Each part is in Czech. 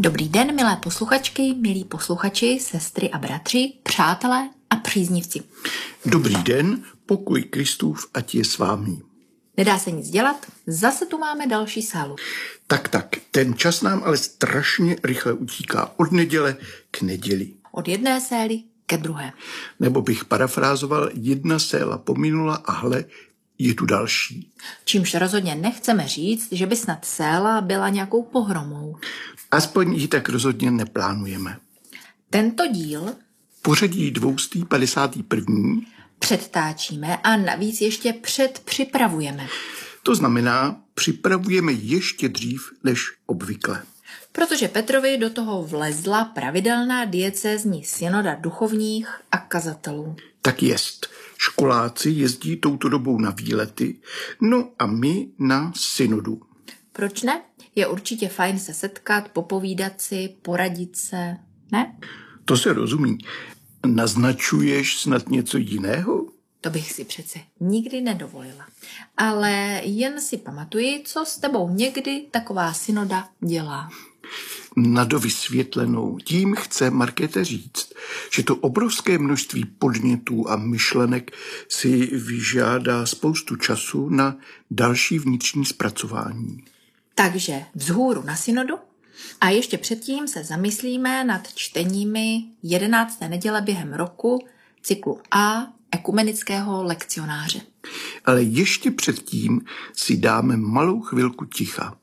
Dobrý den, milé posluchačky, milí posluchači, sestry a bratři, přátelé a příznivci. Dobrý den, pokoj Kristův, ať je s vámi. Nedá se nic dělat, zase tu máme další sálu. Tak, ten čas nám ale strašně rychle utíká od neděle k neděli. Od jedné sély ke druhé. Nebo bych parafrázoval, jedna séla pominula a hle, je tu další. Čímž rozhodně nechceme říct, že by snad séla byla nějakou pohromou. Aspoň ji tak rozhodně neplánujeme. Tento díl Pořadí 251. předtáčíme a navíc ještě předpřipravujeme. To znamená, připravujeme ještě dřív než obvykle. Protože Petrovi do toho vlezla pravidelná diecézní synoda duchovních a kazatelů. Tak jest. Školáci jezdí touto dobou na výlety, no a my na synodu. Proč ne? Je určitě fajn se setkat, popovídat si, poradit se, ne? To se rozumí. Naznačuješ snad něco jiného? To bych si přece nikdy nedovolila. Ale jen si pamatuji, co s tebou někdy taková synoda dělá. Na dovysvětlenou. Tím chce Markéta říct, že to obrovské množství podnětů a myšlenek si vyžádá spoustu času na další vnitřní zpracování. Takže vzhůru na synodu a ještě předtím se zamyslíme nad čteními 11. neděle během roku cyklu A ekumenického lekcionáře. Ale ještě předtím si dáme malou chvilku ticha.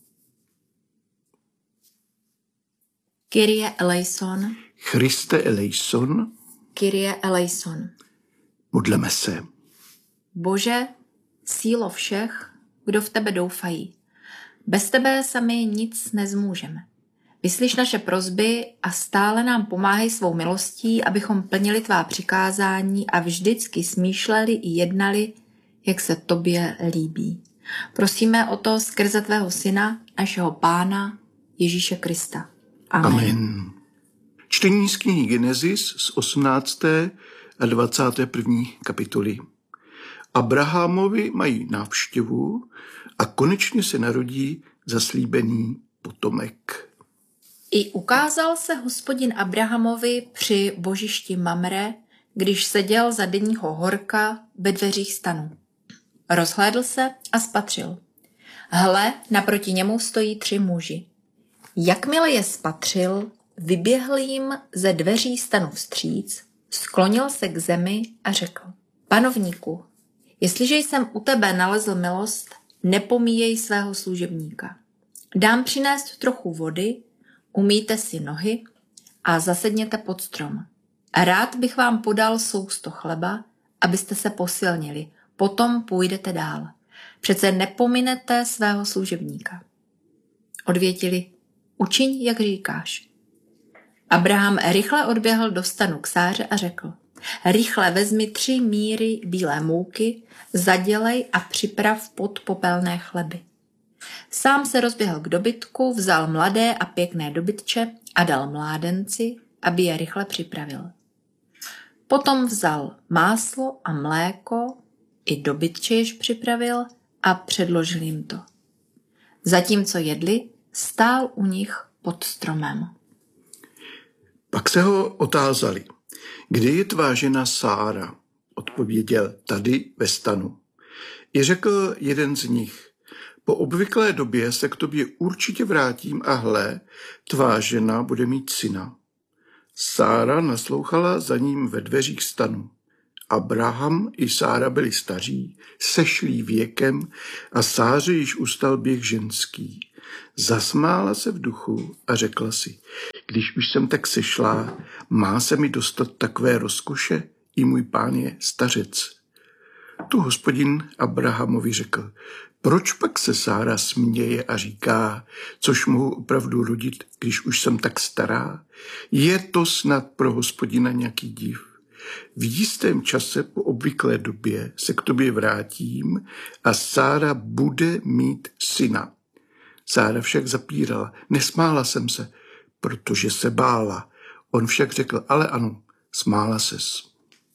Kyrie eleison, Christe eleison, Kyrie eleison. modleme se. Bože, sílo všech, kdo v tebe doufají. Bez tebe sami nic nezmůžeme. Vyslyš naše prosby a stále nám pomáhej svou milostí, abychom plnili tvá přikázání a vždycky smýšleli i jednali, jak se tobě líbí. Prosíme o to skrze tvého syna, našeho Pána Ježíše Krista. Amen. Čtení z knihy Genesis z 18. a 21. kapitoly. Abrahamovi mají návštěvu a konečně se narodí zaslíbený potomek. I ukázal se Hospodin Abrahamovi při božišti Mamre, když seděl za denního horka ve dveřích stanu. Rozhlédl se a spatřil. Hle, naproti němu stojí 3 muži. Jakmile je spatřil, vyběhl jim ze dveří stanu vstříc, sklonil se k zemi a řekl: Panovníku, jestliže jsem u tebe nalezl milost, nepomíjej svého služebníka. Dám přinést trochu vody, umýjte si nohy a zasedněte pod strom. Rád bych vám podal sousto chleba, abyste se posilnili, potom půjdete dál. Přece nepominete svého služebníka. Odvětili: Učiň, jak říkáš. Abraham rychle odběhl do stanu k Sáře a řekl: Rychle vezmi 3 míry bílé mouky, zadělej a připrav pod popelné chleby. Sám se rozběhl k dobytku, vzal mladé a pěkné dobytče a dal mládenci, aby je rychle připravil. Potom vzal máslo a mléko, i dobytče jež připravil a předložil jim to. Zatímco jedli, stál u nich pod stromem. Pak se ho otázali, kde je tvá žena Sára? Odpověděl: tady ve stanu. I řekl jeden z nich: po obvyklé době se k tobě určitě vrátím a hle, tvá žena bude mít syna. Sára naslouchala za ním ve dveřích stanu. Abraham i Sára byli staří, sešlí věkem a Sáře již ustal běh ženský. Zasmála se v duchu a řekla si: když už jsem tak sešlá, má se mi dostat takové rozkoše? I můj pán je stařec. Tu Hospodin Abrahamovi řekl: proč pak se Sára směje a říká, což mohu opravdu rodit, když už jsem tak stará? Je to snad pro Hospodina nějaký div? V jistém čase po obvyklé době se k tobě vrátím a Sára bude mít syna. Sára však zapírala: nesmála jsem se, protože se bála. On však řekl: ale ano, smála ses.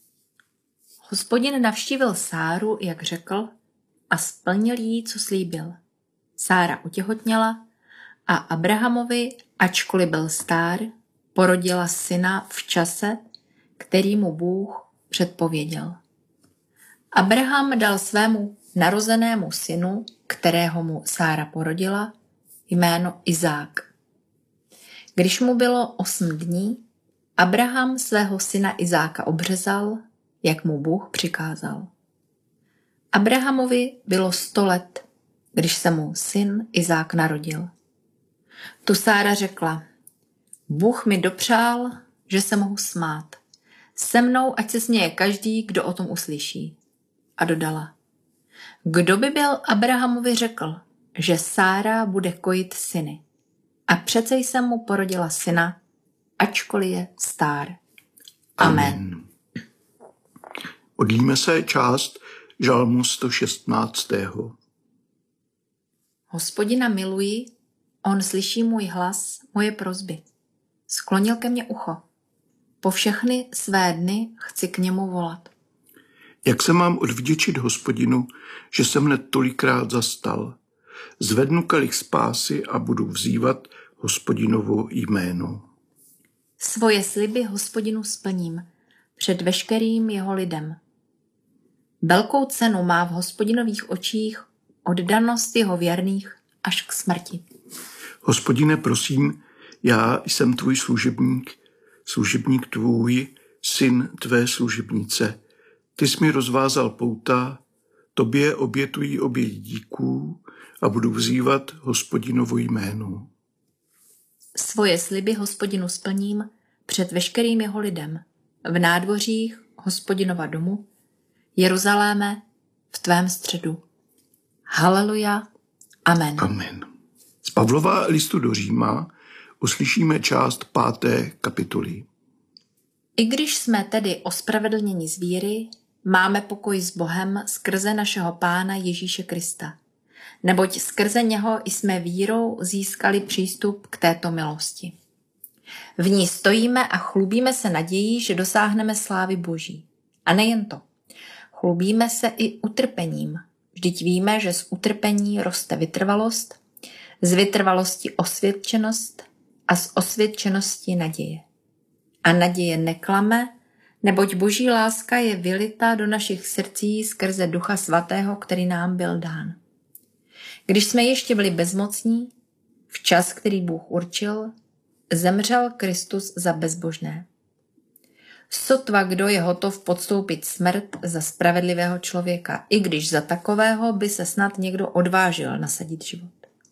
Hospodin navštívil Sáru, jak řekl, a splnil jí, co slíbil. Sára otěhotněla a Abrahamovi, ačkoliv byl stár, porodila syna v čase, který mu Bůh předpověděl. Abraham dal svému narozenému synu, kterého mu Sára porodila, jméno Izák. Když mu bylo 8 dní, Abraham svého syna Izáka obřezal, jak mu Bůh přikázal. Abrahamovi bylo 100 let, když se mu syn Izák narodil. Tu Sára řekla: Bůh mi dopřál, že se mohu smát. Se mnou ať se směje každý, kdo o tom uslyší. A dodala: Kdo by byl Abrahamovi řekl, že Sára bude kojit syny? A přece jsem mu porodila syna, ačkoliv je stár. Amen. Odlíme se část žalmu 116. Hospodina miluji, on slyší můj hlas, moje prosby. Sklonil ke mně ucho. Po všechny své dny chci k němu volat. Jak se mám odvděčit Hospodinu, že jsem mne tolikrát zastal? Zvednu kalich spásy a budu vzývat Hospodinovo jméno. Svoje sliby Hospodinu splním před veškerým jeho lidem. Velkou cenu má v Hospodinových očích oddanost jeho věrných až k smrti. Hospodine, prosím, já jsem tvůj služebník tvůj, syn tvé služebnice. Ty jsi mi rozvázal pouta, tobě obětují oběť díků a budu vzývat Hospodinovo jméno. Svoje sliby Hospodinu splním před veškerým jeho lidem, v nádvořích Hospodinova domu, Jeruzaléme, v tvém středu. Haleluja. Amen. Amen. Z Pavlova listu do Říma uslyšíme část 5. kapitoly. I když jsme tedy ospravedlněni z víry, máme pokoj s Bohem skrze našeho Pána Ježíše Krista. Neboť skrze něho jsme vírou získali přístup k této milosti. V ní stojíme a chlubíme se nadějí, že dosáhneme slávy Boží. A nejen to. Chlubíme se i utrpením. Vždyť víme, že z utrpení roste vytrvalost, z vytrvalosti osvědčenost a z osvědčenosti naděje. A naděje neklame, neboť Boží láska je vylita do našich srdcí skrze Ducha Svatého, který nám byl dán. Když jsme ještě byli bezmocní, v čas, který Bůh určil, zemřel Kristus za bezbožné. Sotva kdo je hotov podstoupit smrt za spravedlivého člověka, i když za takového by se snad někdo odvážil nasadit život.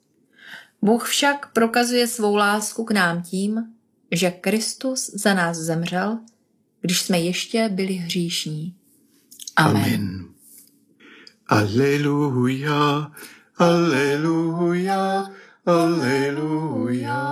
Bůh však prokazuje svou lásku k nám tím, že Kristus za nás zemřel, když jsme ještě byli hříšní. Amen. Amen. Aleluja, aleluja, aleluja.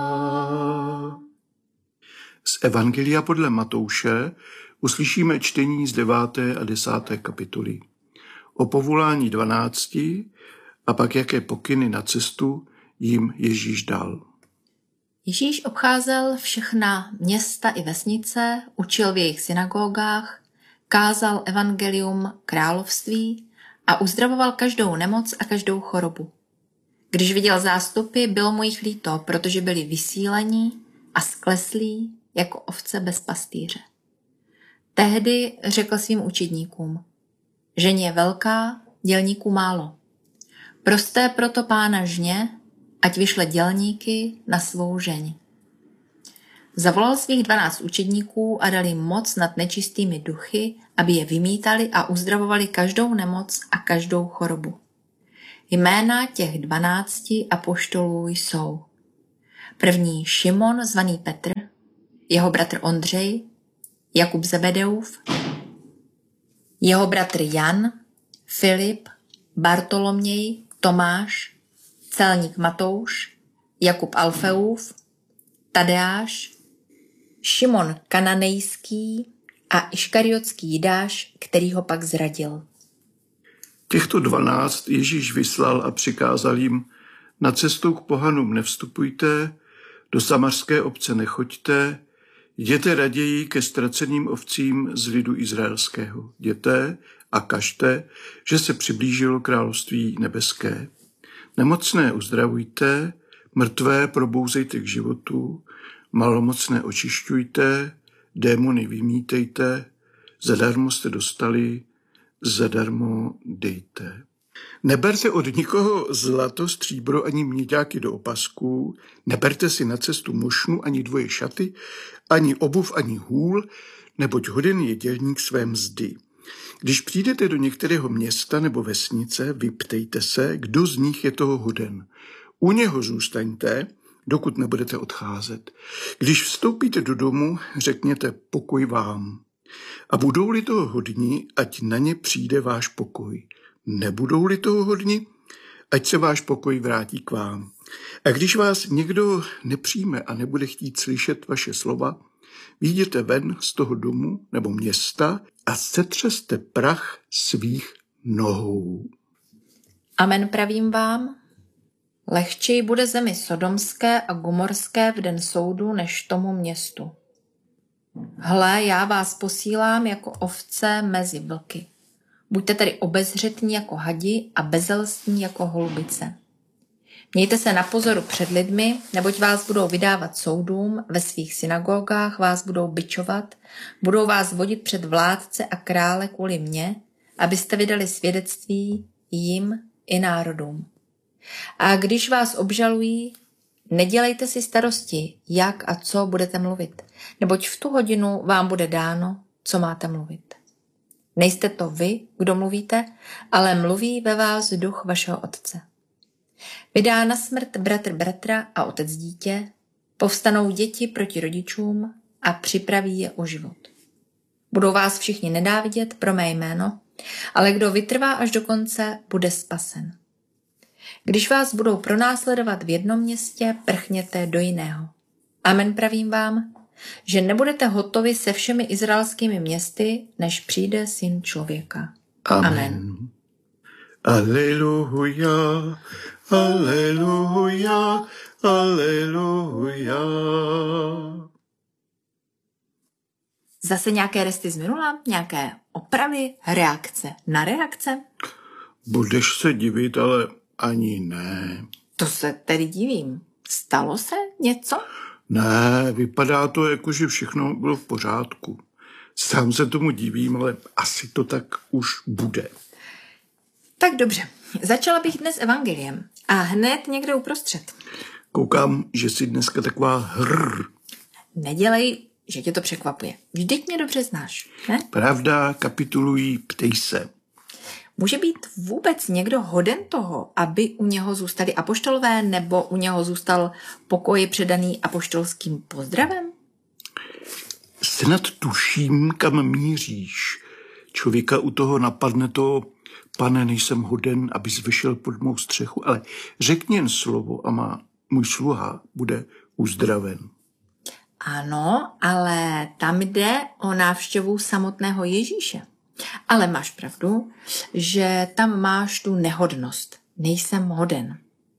Z Evangelia podle Matouše uslyšíme čtení z 9. a 10. kapitoly. O povolání 12 a pak jaké pokyny na cestu jim Ježíš dal. Ježíš obcházel všechna města i vesnice, učil v jejich synagogách, kázal evangelium království a uzdravoval každou nemoc a každou chorobu. Když viděl zástupy, bylo mu jich líto, protože byli vysílení a skleslí jako ovce bez pastýře. Tehdy řekl svým učedníkům: Ženě je velká, dělníků málo. Proste proto Pána žně, ať vyšle dělníky na svou žeň. Zavolal svých 12 učedníků a dal jim moc nad nečistými duchy, aby je vymítali a uzdravovali každou nemoc a každou chorobu. Jména těch 12 apoštolů jsou: první Šimon, zvaný Petr, jeho bratr Ondřej, Jakub Zebedeův, jeho bratr Jan, Filip, Bartoloměj, Tomáš, celník Matouš, Jakub Alfeův, Tadeáš, Šimon Kananejský a Iškariotský Jidáš, který ho pak zradil. Těchto 12 Ježíš vyslal a přikázal jim: na cestu k pohanům nevstupujte, do samařské obce nechoďte, jděte raději ke ztraceným ovcím z lidu izraelského. Jděte a kažte, že se přiblížilo království nebeské. Nemocné uzdravujte, Mrtvé probouzejte k životu, malomocné očišťujte, démony vymítejte, zadarmo jste dostali, zadarmo dejte. Neberte od nikoho zlato, stříbro ani měďáky do opasků, neberte si na cestu mošnu ani dvoje šaty, ani obuv, ani hůl, neboť hoden je dělník své mzdy. Když přijdete do některého města nebo vesnice, vyptejte se, kdo z nich je toho hoden. U něho zůstaňte, dokud nebudete odcházet. Když vstoupíte do domu, řekněte pokoj vám. A budou-li toho hodni, ať na ně přijde váš pokoj. Nebudou-li toho hodni, ať se váš pokoj vrátí k vám. A když vás někdo nepřijme a nebude chtít slyšet vaše slova, vyjděte ven z toho domu nebo města a setřeste prach svých nohou. Amen pravím vám, lehčej bude zemi sodomské a gomorské v den soudu než tomu městu. Hle, já vás posílám jako ovce mezi vlky. Buďte tedy obezřetní jako hadi a bezelstní jako holubice. Mějte se na pozoru před lidmi, neboť vás budou vydávat soudům, ve svých synagogách vás budou bičovat, budou vás vodit před vládce a krále kvůli mně, abyste vydali svědectví jim i národům. A když vás obžalují, nedělejte si starosti, jak a co budete mluvit, neboť v tu hodinu vám bude dáno, co máte mluvit. Nejste to vy, kdo mluvíte, ale mluví ve vás duch vašeho otce. Vydá na smrt bratr bratra a otec dítě, povstanou děti proti rodičům a připraví je o život. Budou vás všichni nenávidět pro mé jméno, ale kdo vytrvá až do konce, bude spasen. Když vás budou pronásledovat v jednom městě, prchněte do jiného. Amen pravím vám, že nebudete hotovi se všemi izraelskými městy, než přijde Syn člověka. Amen. Aleluja, aleluja, aleluja. Zase nějaké resty z minula? Nějaké opravy? Reakce na reakce? Budeš se divit, ale ani ne. To se tedy divím. Stalo se něco? Ne, vypadá to jako, že všechno bylo v pořádku. Sám se tomu divím, ale asi to tak už bude. Tak dobře, začala bych dnes evangeliem a hned někde uprostřed. Koukám, že jsi dneska taková hrr. Nedělej, že tě to překvapuje. Vždyť mě dobře znáš, ne? Pravda, kapitulují, ptej se. Může být vůbec někdo hoden toho, aby u něho zůstali apoštolové nebo u něho zůstal pokoj předaný apoštolským pozdravem? Snad tuším, kam míříš. Člověka u toho napadne to, pane, nejsem hoden, abys vyšel pod mou střechu, ale řekni jen slovo a můj sluha bude uzdraven. Ano, ale tam jde o návštěvu samotného Ježíše. Ale máš pravdu, že tam máš tu nehodnost. Nejsem hoden.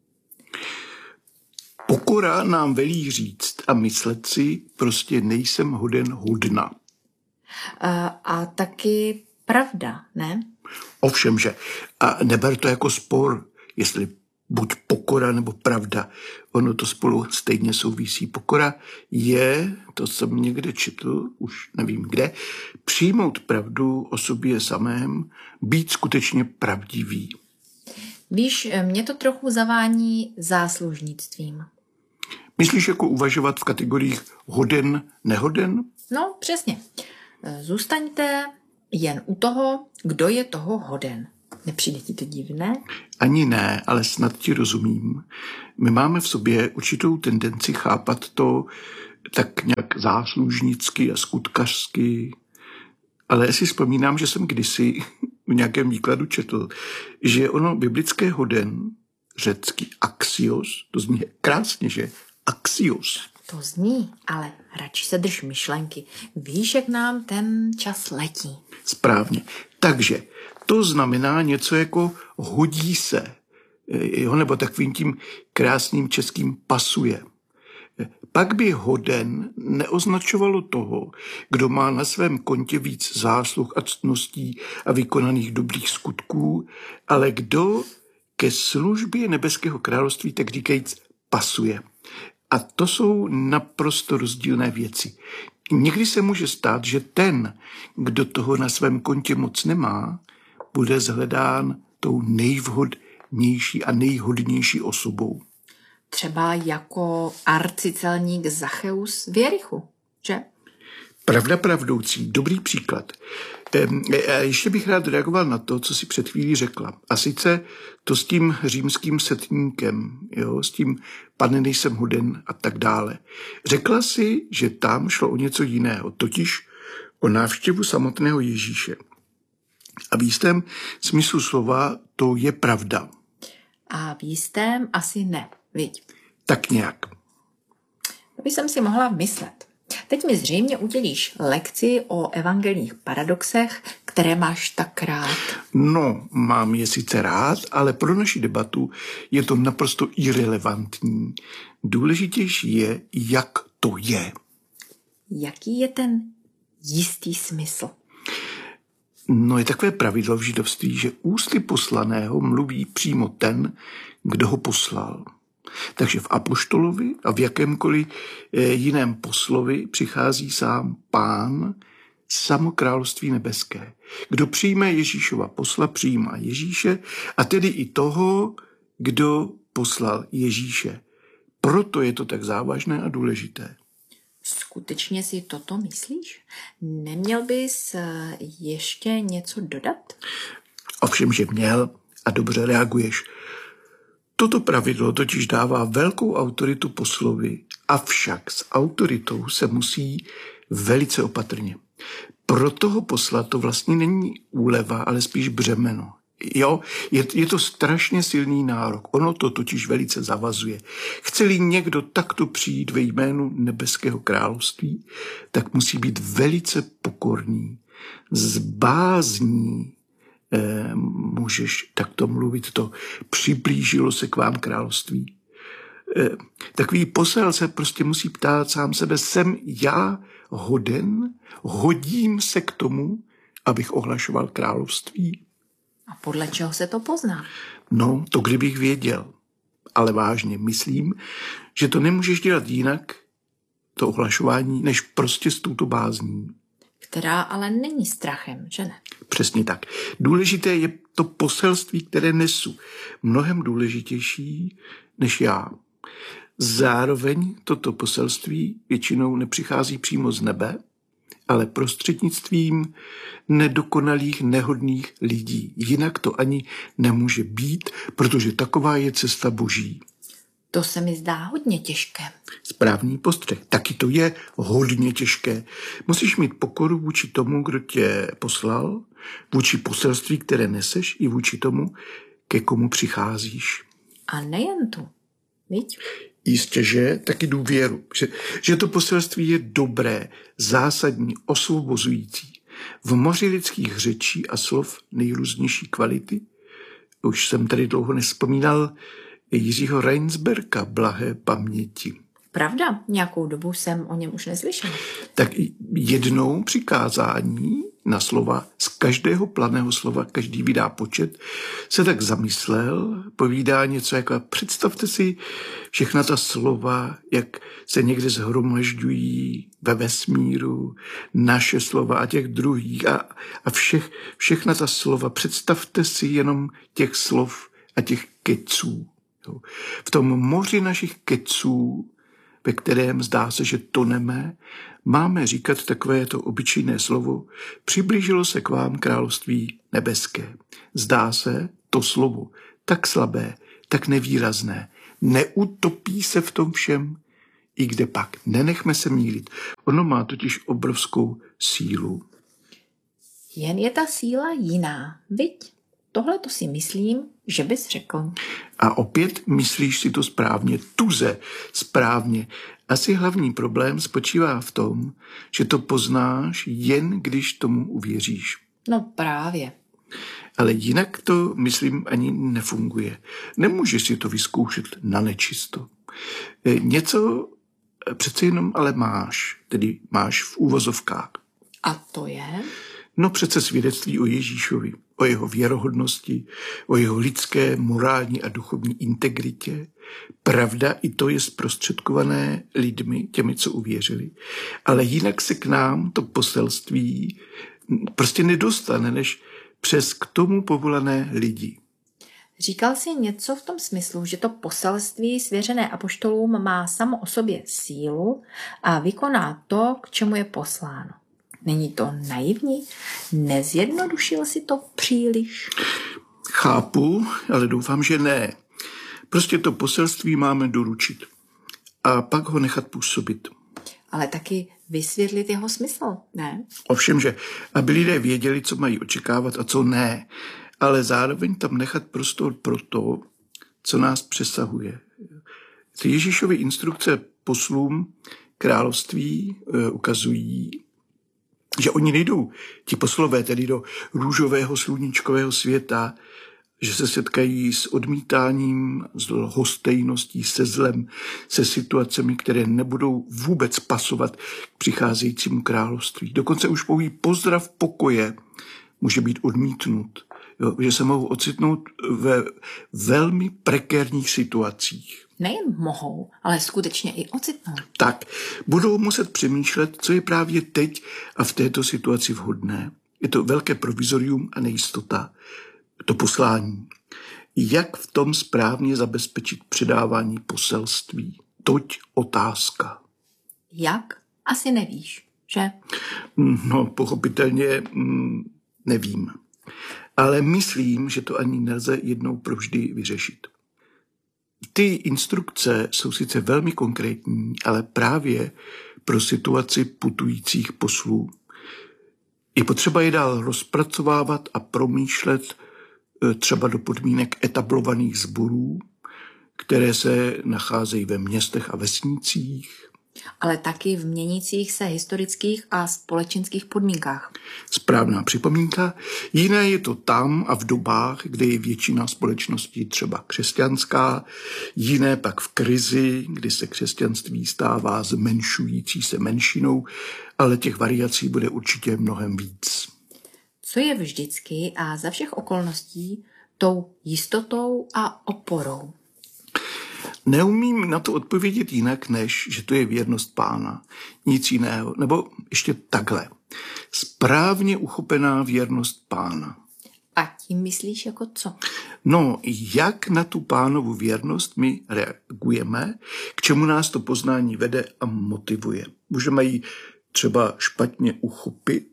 Pokora nám velí říct a myslet si, prostě nejsem hoden hodna. A taky pravda, ne? Ovšem, že. A neber to jako spor, jestli buď pokora nebo pravda. Ono to spolu stejně souvisí. Pokora je, to jsem někde četl, už nevím kde, přijmout pravdu o sobě samém, být skutečně pravdivý. Víš, mě to trochu zavání záslužnictvím. Myslíš jako uvažovat v kategoriích hoden, nehoden? No, přesně. Zůstaňte jen u toho, kdo je toho hoden. Nepřijde ti to divné? Ani ne, ale snad ti rozumím. My máme v sobě určitou tendenci chápat to tak nějak záslužnicky a skutkařsky. Ale já si vzpomínám, že jsem kdysi v nějakém výkladu četl, že ono biblické hoden, řecký axios, to zní krásně, že? Axios. To zní, ale radši se drž myšlenky. Víš, jak nám ten čas letí. Správně. Takže to znamená něco jako hodí se, jo, nebo takovým tím krásným českým pasuje. Pak by hoden neoznačovalo toho, kdo má na svém kontě víc zásluh a ctností a vykonaných dobrých skutků, ale kdo ke službě nebeského království, tak říkajíc, pasuje. A to jsou naprosto rozdílné věci. Někdy se může stát, že ten, kdo toho na svém kontě moc nemá, bude zhledán tou nejvhodnější a nejhodnější osobou. Třeba jako arcicelník Zacheus v Jerichu, že? Pravda pravdoucí, dobrý příklad. Ještě bych rád reagoval na to, co si před chvílí řekla. A sice to s tím římským setníkem, jo, s tím pane nejsem hoden a tak dále. Řekla si, že tam šlo o něco jiného, totiž o návštěvu samotného Ježíše. A v jistém smyslu slova to je pravda. A v jistém asi ne, viď? Tak nějak. To bych jsem si mohla myslet. Teď mi zřejmě udělíš lekci o evangelních paradoxech, které máš tak rád. No, mám je sice rád, ale pro naši debatu je to naprosto irelevantní. Důležitější je, jak to je. Jaký je ten jistý smysl? No, je takové pravidlo v židovství, že ústy poslaného mluví přímo ten, kdo ho poslal. Takže v apoštolovi a v jakémkoliv jiném poslovi přichází sám Pán, samo království nebeské. Kdo přijme Ježíšova posla, přijímá Ježíše a tedy i toho, kdo poslal Ježíše. Proto je to tak závažné a důležité. Skutečně si toto myslíš? Neměl bys ještě něco dodat? Ovšem, že měl a dobře reaguješ. Toto pravidlo totiž dává velkou autoritu poslovi, avšak s autoritou se musí velice opatrně. Pro toho posla to vlastně není úleva, ale spíš břemeno. Jo, je to strašně silný nárok. Ono to totiž velice zavazuje. Chce-li někdo takto přijít ve jménu nebeského království, tak musí být velice pokorný, s bázní. Můžeš takto mluvit, to přiblížilo se k vám království. Takový posel se prostě musí ptát sám sebe, jsem já hoden, hodím se k tomu, abych ohlašoval království? A podle čeho se to pozná? No, to kdybych věděl. Ale vážně, myslím, že to nemůžeš dělat jinak, to ohlašování, než prostě s touto bázní. Která ale není strachem, že ne? Přesně tak. Důležité je to poselství, které nesu. Mnohem důležitější než já. Zároveň toto poselství většinou nepřichází přímo z nebe, ale prostřednictvím nedokonalých, nehodných lidí. Jinak to ani nemůže být, protože taková je cesta Boží. To se mi zdá hodně těžké. Správný postřeh. Taky to je hodně těžké. Musíš mít pokoru vůči tomu, kdo tě poslal, vůči poselství, které neseš, i vůči tomu, ke komu přicházíš. A nejen tu, viď? Jistě, že taky důvěru, že to poselství je dobré, zásadní, osvobozující. V moři lidských řečí a slov nejrůznější kvality. Už jsem tady dlouho nevzpomínal Jiřího Reinsberga, blahé paměti. Pravda, nějakou dobu jsem o něm už neslyšel. Tak jednou přikázání na slova, z každého planého slova, každý vydá počet, se tak zamyslel, povídá něco jako, představte si všechna ta slova, jak se někde shromažďují ve vesmíru, naše slova a těch druhých a všechna ta slova. Představte si jenom těch slov a těch keců. V tom moři našich keců, ve kterém zdá se, že toneme, máme říkat takové to obyčejné slovo, přiblížilo se k vám království nebeské. Zdá se to slovo tak slabé, tak nevýrazné, neutopí se v tom všem, i kde pak. Nenechme se mýlit. Ono má totiž obrovskou sílu. Jen je ta síla jiná, viď? Tohle to si myslím, že bys řekl. A opět myslíš si to správně, tuze správně. Asi hlavní problém spočívá v tom, že to poznáš jen, když tomu uvěříš. No právě. Ale jinak to, myslím, ani nefunguje. Nemůžeš si to vyzkoušet na nečisto. Něco přece jenom ale máš, tedy máš v úvozovkách. A to je? No přece svědectví o Ježíšovi. o jeho věrohodnosti, o jeho lidské, morální a duchovní integritě. Pravda i to je zprostředkované lidmi, těmi, co uvěřili. Ale jinak se k nám to poselství prostě nedostane, než přes k tomu povolané lidi. Říkal jsi něco v tom smyslu, že to poselství svěřené apoštolům má samo o sobě sílu a vykoná to, k čemu je posláno. Není to naivní? Nezjednodušil si to příliš? Chápu, ale doufám, že ne. Prostě to poselství máme doručit a pak ho nechat působit. Ale taky vysvětlit jeho smysl, ne? Ovšem, že aby lidé věděli, co mají očekávat a co ne, ale zároveň tam nechat prostor pro to, co nás přesahuje. Ty Ježíšovy instrukce poslům království ukazují, že oni nejdou, ti poslové, tedy do růžového sluníčkového světa, že se setkají s odmítáním, s lhostejností, se zlem, se situacemi, které nebudou vůbec pasovat k přicházejícímu království. Dokonce už pouhý pozdrav pokoje může být odmítnut, jo, že se mohou ocitnout ve velmi prekérních situacích. Nejen mohou, ale skutečně i ocitnout. Tak, budou muset přemýšlet, co je právě teď a v této situaci vhodné. Je to velké provizorium a nejistota, to poslání. Jak v tom správně zabezpečit předávání poselství? Toť otázka. Jak? Asi nevíš, že? No, pochopitelně nevím. Ale myslím, že to ani nelze jednou provždy vyřešit. Ty instrukce jsou sice velmi konkrétní, ale právě pro situaci putujících poslů. Je potřeba je dál rozpracovávat a promýšlet třeba do podmínek etablovaných sborů, které se nacházejí ve městech a vesnicích. Ale taky v měnících se historických a společenských podmínkách. Správná připomínka. Jiné je to tam a v dobách, kdy je většina společnosti třeba křesťanská, jiné pak v krizi, kdy se křesťanství stává zmenšující se menšinou, ale těch variací bude určitě mnohem víc. Co je vždycky a za všech okolností tou jistotou a oporou? Neumím na to odpovědět jinak, než že to je věrnost Pána. Nic jiného. Nebo ještě takhle. Správně uchopená věrnost Pána. A tím myslíš jako co? No, jak na tu Pánovu věrnost my reagujeme, k čemu nás to poznání vede a motivuje. Můžeme ji třeba špatně uchopit.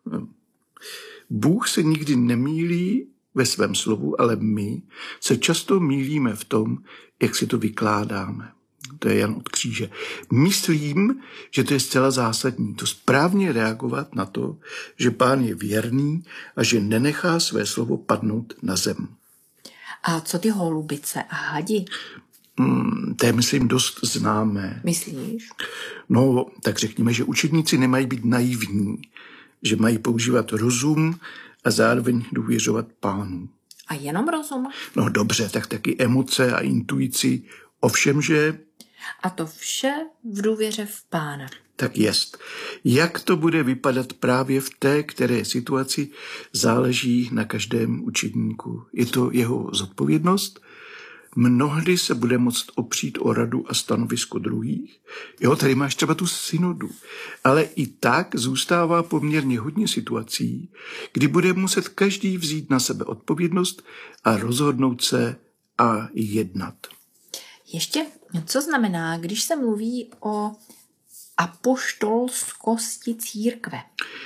Bůh se nikdy nemýlí ve svém slovu, ale my se často mýlíme v tom, jak si to vykládáme. To je Jan od Kříže. Myslím, že to je zcela zásadní. To správně reagovat na to, že Pán je věrný a že nenechá své slovo padnout na zem. A co ty holubice a hadi? To je, myslím, dost známé. Myslíš? No, tak řekněme, že učedníci nemají být naivní, že mají používat rozum a zároveň důvěřovat Pánu. A jenom rozum? No dobře, tak taky emoce a intuici. Ovšem, že... A to vše v důvěře v Pána. Tak jest. Jak to bude vypadat právě v té které situaci, záleží na každém učedníku. Je to jeho zodpovědnost. Mnohdy se bude moct opřít o radu a stanovisko druhých. Jo, tady máš třeba tu synodu. Ale i tak zůstává poměrně hodně situací, kdy bude muset každý vzít na sebe odpovědnost a rozhodnout se a jednat. Ještě, co znamená, když se mluví o apoštolskosti církve?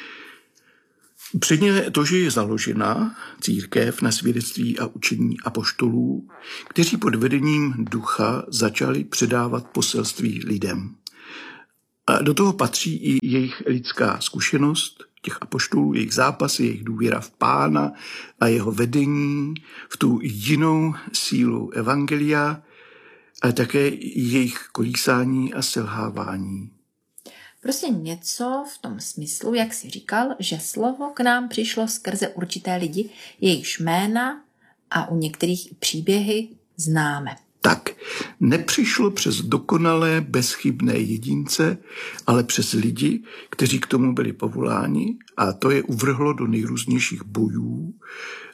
Předně to, že je založena církev na svědectví a učení apoštolů, kteří pod vedením ducha začali předávat poselství lidem. A do toho patří i jejich lidská zkušenost, těch apoštolů, jejich zápasy, jejich důvěra v Pána a jeho vedení, v tu jinou sílu evangelia, a také jejich kolísání a selhávání. Prostě něco v tom smyslu, jak jsi říkal, že slovo k nám přišlo skrze určité lidi, jejichž jména a u některých i příběhy známe. Tak, nepřišlo přes dokonalé, bezchybné jedince, ale přes lidi, kteří k tomu byli povoláni, a to je uvrhlo do nejrůznějších bojů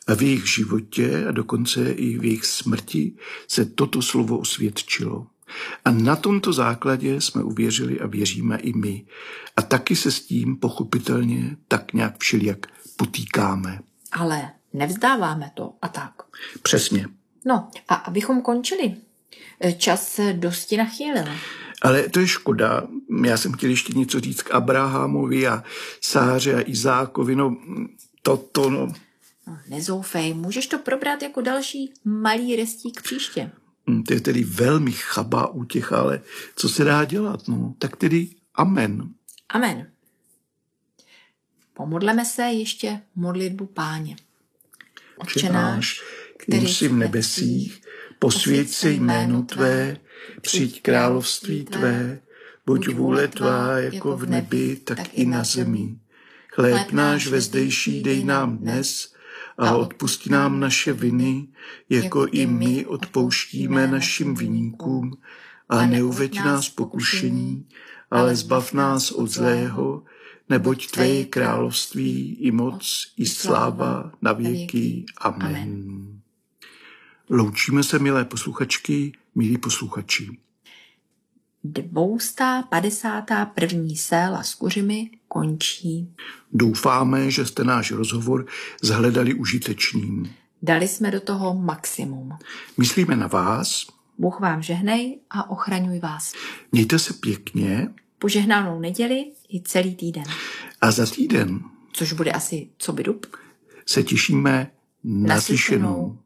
A v jejich životě a dokonce i v jejich smrti se toto slovo osvědčilo. A na tomto základě jsme uvěřili a věříme i my. A taky se s tím pochopitelně tak nějak všelijak potýkáme. Ale nevzdáváme to a tak. Přesně. No a abychom končili, čas se dosti nachýlil. Ale to je škoda. Já jsem chtěl ještě něco říct k Abrahamovi a Sáře a Izákovi. No. No, nezoufej, můžeš to probrat jako další malý restík příště. To je tedy velmi chabá útěcha, ale co se dá dělat? No, tak tedy amen. Amen. Pomodleme se ještě modlitbu Páně. Otče náš, který jsi v nebesích, posvěť se jméno Tvé, přijď království Tvé, buď vůle Tvá jako v nebi, tak i na zemi. Chléb náš vezdejší dej nám dnes a odpusti nám naše viny, jako i my odpouštíme našim viníkům, a neuveď nás pokušení, ale zbav nás od zlého, neboť Tvé je království i moc, i sláva na věky. Amen. Loučíme se, milé posluchačky, milí posluchači. 251. séla s kuřimi končí. Doufáme, že jste náš rozhovor zhledali užitečným. Dali jsme do toho maximum. Myslíme na vás. Bůh vám žehnej a ochraňuj vás. Mějte se pěkně. Požehnanou neděli i celý týden. A za týden, což bude asi co by dub, se těšíme na slyšenou.